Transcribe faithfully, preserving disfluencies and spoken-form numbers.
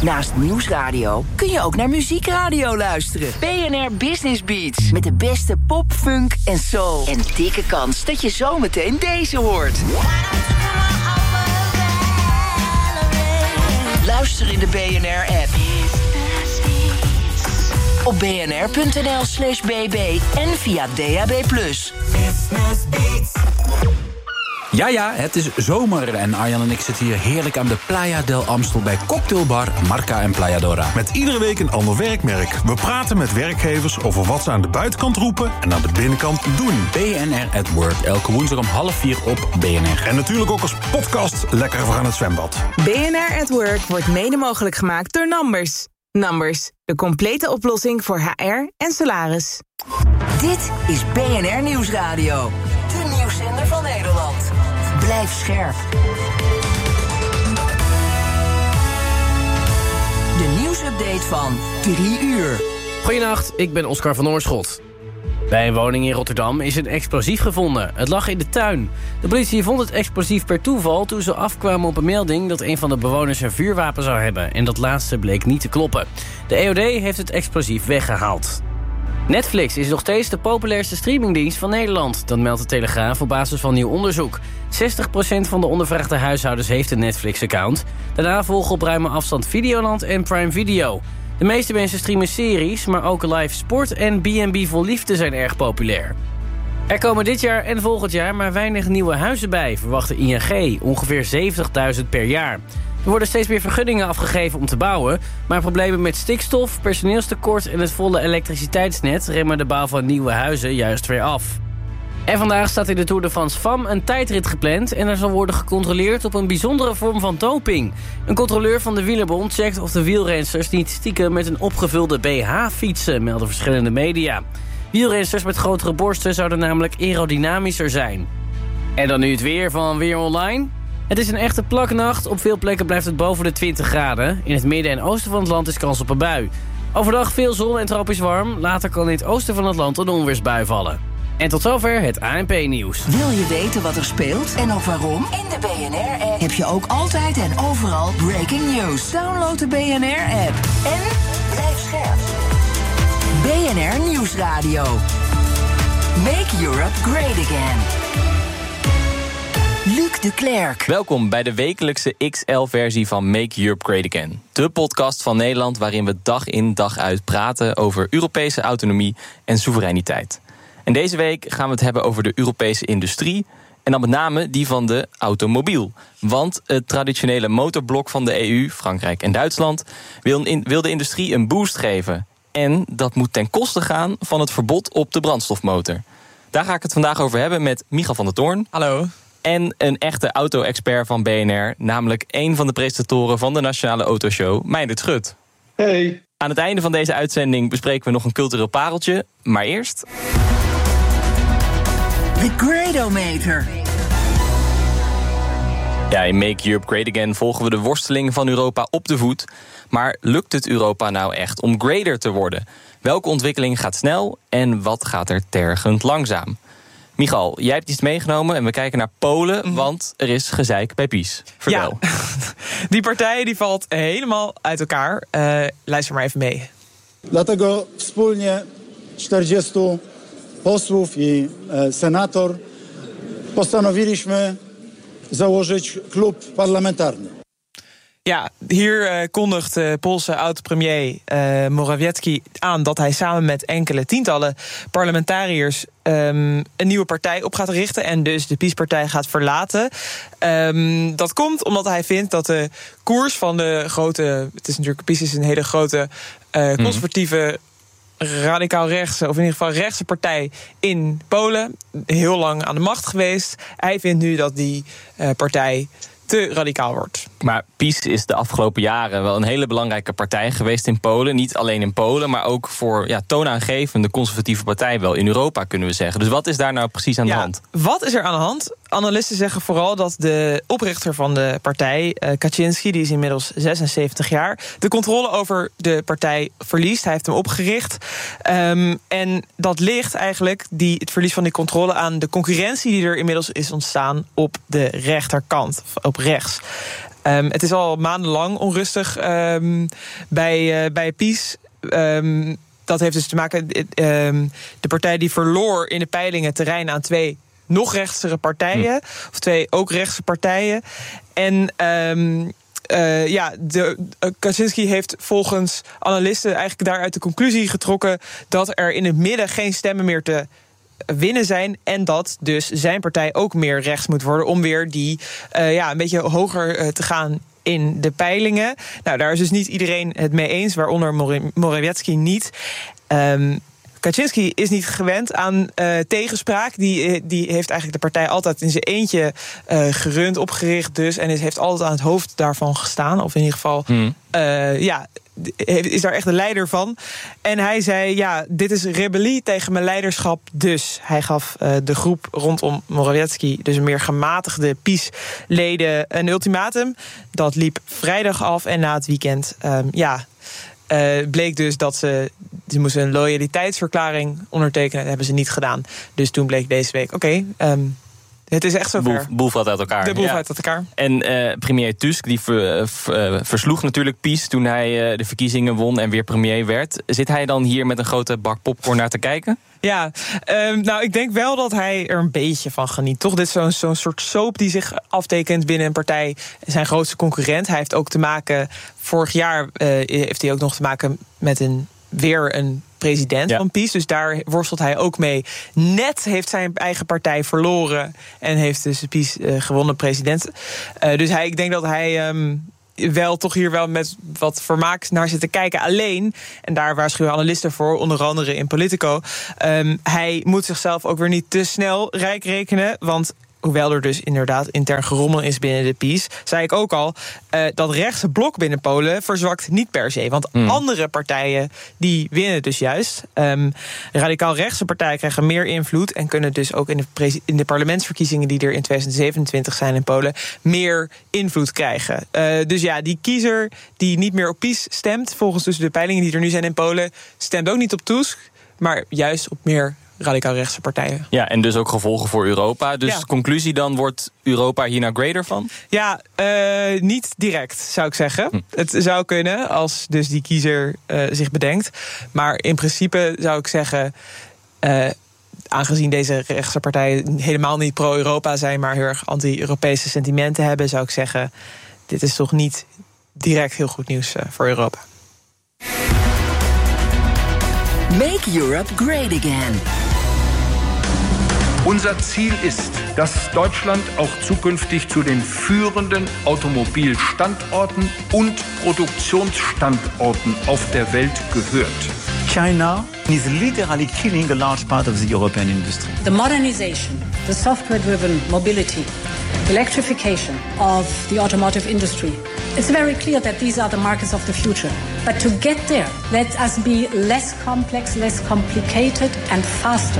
Naast Nieuwsradio kun je ook naar muziekradio luisteren. B N R Business Beats. Met de beste pop, funk en soul. En dikke kans dat je zometeen deze hoort. Luister in de B N R-app. Op bnr.nl slash bb en via D A B plus. Ja, ja, het is zomer en Arjan en ik zitten hier heerlijk aan de Playa del Amstel bij cocktailbar Marca en Playa Dora. Met iedere week een ander werkmerk. We praten met werkgevers over wat ze aan de buitenkant roepen en aan de binnenkant doen. B N R at Work, elke woensdag om half vier op B N R. En natuurlijk ook als podcast lekker voor aan het zwembad. B N R at Work wordt mede mogelijk gemaakt door Numbers. Numbers, de complete oplossing voor H R en salaris. Dit is B N R Nieuwsradio. De nieuwszender van Nederland. Blijf scherp. De nieuwsupdate van drie uur. Goedenacht, ik ben Oscar van Oorschot. Bij een woning in Rotterdam is een explosief gevonden. Het lag in de tuin. De politie vond het explosief per toeval toen ze afkwamen op een melding dat een van de bewoners een vuurwapen zou hebben. En dat laatste bleek niet te kloppen. De E O D heeft het explosief weggehaald. Netflix is nog steeds de populairste streamingdienst van Nederland. Dat meldt de Telegraaf op basis van nieuw onderzoek. zestig procent van de ondervraagde huishoudens heeft een Netflix-account. Daarna volgen op ruime afstand Videoland en Prime Video. De meeste mensen streamen series, maar ook live sport en B en B vol liefde zijn erg populair. Er komen dit jaar en volgend jaar maar weinig nieuwe huizen bij, verwacht de I N G, ongeveer zeventigduizend per jaar. Er worden steeds meer vergunningen afgegeven om te bouwen, maar problemen met stikstof, personeelstekort en het volle elektriciteitsnet remmen de bouw van nieuwe huizen juist weer af. En vandaag staat in de Tour de France F A M een tijdrit gepland en er zal worden gecontroleerd op een bijzondere vorm van doping. Een controleur van de Wielerbond checkt of de wielrensters niet stiekem met een opgevulde B H fietsen, melden verschillende media. Wielrensters met grotere borsten zouden namelijk aerodynamischer zijn. En dan nu het weer van Weer Online. Het is een echte plaknacht. Op veel plekken blijft het boven de twintig graden. In het midden en oosten van het land is kans op een bui. Overdag veel zon en tropisch warm. Later kan in het oosten van het land een onweersbui vallen. En tot zover het A N P-nieuws. Wil je weten wat er speelt en ook waarom? In de B N R-app heb je ook altijd en overal breaking news. Download de B N R-app en blijf scherp. B N R Nieuwsradio. Make Europe great again. Luc de Klerk. Welkom bij de wekelijkse X L-versie van Make Europe Great Again. De podcast van Nederland waarin we dag in dag uit praten over Europese autonomie en soevereiniteit. En deze week gaan we het hebben over de Europese industrie en dan met name die van de automobiel. Want het traditionele motorblok van de E U, Frankrijk en Duitsland, wil, in, wil de industrie een boost geven. En dat moet ten koste gaan van het verbod op de brandstofmotor. Daar ga ik het vandaag over hebben met Michal van der Toorn. Hallo. En een echte auto-expert van B N R, namelijk een van de presentatoren van de Nationale Autoshow, Meindert Schut. Hey. Aan het einde van deze uitzending bespreken we nog een cultureel pareltje, maar eerst... De Gradometer. Ja, in Make Europe Great Again volgen we de worsteling van Europa op de voet. Maar lukt het Europa nou echt om grader te worden? Welke ontwikkeling gaat snel en wat gaat er tergend langzaam? Michal, jij hebt iets meegenomen en we kijken naar Polen, mm-hmm. want er is gezeik bij PiS. Vertel. Ja, die partij die valt helemaal uit elkaar. Uh, luister maar even mee. Dlatego wspólnie czterdziestu posłów i senator postanowiliśmy założyć klub parlamentarny. Ja, hier uh, kondigt de Poolse oud-premier uh, Morawiecki aan dat hij samen met enkele tientallen parlementariërs um, een nieuwe partij op gaat richten en dus de PiS-partij gaat verlaten. Um, dat komt omdat hij vindt dat de koers van de grote, het is natuurlijk PiS is een hele grote uh, conservatieve, radicaal rechtse, of in ieder geval rechtse partij in Polen, heel lang aan de macht geweest. Hij vindt nu dat die uh, partij te radicaal wordt. Maar PiS is de afgelopen jaren wel een hele belangrijke partij geweest in Polen. Niet alleen in Polen, maar ook voor ja, toonaangevende conservatieve partij wel in Europa, kunnen we zeggen. Dus wat is daar nou precies aan ja, de hand? Wat is er aan de hand? Analisten zeggen vooral dat de oprichter van de partij, uh, Kaczynski, die is inmiddels zesenzeventig jaar, de controle over de partij verliest. Hij heeft hem opgericht. Um, en dat ligt eigenlijk, die, het verlies van die controle, aan de concurrentie die er inmiddels is ontstaan op de rechterkant, op rechts. Um, het is al maandenlang onrustig um, bij, uh, bij PiS. Um, dat heeft dus te maken... Um, de partij die verloor in de peilingen terrein aan twee nog rechtsere partijen. Hm. Of twee ook rechtse partijen. En... Um, Uh, ja, de, uh, Kaczynski heeft volgens analisten eigenlijk daaruit de conclusie getrokken dat er in het midden geen stemmen meer te winnen zijn en dat dus zijn partij ook meer rechts moet worden om weer die uh, ja, een beetje hoger uh, te gaan in de peilingen. Nou, daar is dus niet iedereen het mee eens, waaronder Morawiecki niet. Um, Kaczynski is niet gewend aan uh, tegenspraak. Die, die heeft eigenlijk de partij altijd in zijn eentje uh, gerund, opgericht dus. En is, heeft altijd aan het hoofd daarvan gestaan. Of in ieder geval, hmm. uh, ja, is daar echt de leider van. En hij zei, ja, dit is rebellie tegen mijn leiderschap. Dus hij gaf uh, de groep rondom Morawiecki, dus een meer gematigde PiS-leden, een ultimatum. Dat liep vrijdag af en na het weekend, um, ja... Uh, bleek dus dat ze, ze moesten een loyaliteitsverklaring ondertekenen. Dat hebben ze niet gedaan. Dus toen bleek deze week, oké, okay, um, het is echt zover. Boel, boel valt uit elkaar. De boel ja. valt uit elkaar. En uh, premier Tusk, die ver, ver, versloeg natuurlijk PiS toen hij uh, de verkiezingen won en weer premier werd. Zit hij dan hier met een grote bak popcorn naar te kijken? Ja, um, nou, ik denk wel dat hij er een beetje van geniet. Toch, dit is zo'n, zo'n soort soap die zich aftekent binnen een partij. Zijn grootste concurrent. Hij heeft ook te maken, vorig jaar uh, heeft hij ook nog te maken met een weer een president ja. van PiS. Dus daar worstelt hij ook mee. Net heeft zijn eigen partij verloren en heeft dus de PiS uh, gewonnen president. Uh, dus hij, ik denk dat hij... Um, wel toch hier wel met wat vermaak naar zitten kijken. Alleen, en daar waarschuwen analisten voor, onder andere in Politico, um, hij moet zichzelf ook weer niet te snel rijk rekenen, want hoewel er dus inderdaad intern gerommel is binnen de PiS, zei ik ook al, uh, dat rechtse blok binnen Polen verzwakt niet per se. Want mm. andere partijen, die winnen dus juist. Um, radicaal rechtse partijen krijgen meer invloed en kunnen dus ook in de, pre- in de parlementsverkiezingen die er in tweeduizend zevenentwintig zijn in Polen, meer invloed krijgen. Uh, dus ja, die kiezer die niet meer op PiS stemt, volgens dus de peilingen die er nu zijn in Polen, stemt ook niet op Tusk, maar juist op meer radicaal rechtse partijen. Ja, en dus ook gevolgen voor Europa. Dus ja. conclusie dan, wordt Europa hier nou greater van? Ja, uh, niet direct, zou ik zeggen. Hm. Het zou kunnen, als dus die kiezer uh, zich bedenkt. Maar in principe zou ik zeggen, Uh, aangezien deze rechtse partijen helemaal niet pro-Europa zijn, maar heel erg anti-Europese sentimenten hebben, zou ik zeggen, dit is toch niet direct heel goed nieuws uh, voor Europa. Make Europe great again. Unser Ziel ist, dass Deutschland auch zukünftig zu den führenden Automobilstandorten und Produktionsstandorten auf der Welt gehört. China is literally killing a large part of the European industry. The modernization, the software-driven mobility, electrification of the automotive industry. It's very clear that these are the markets of the future. But to get there, let us be less complex, less complicated and faster.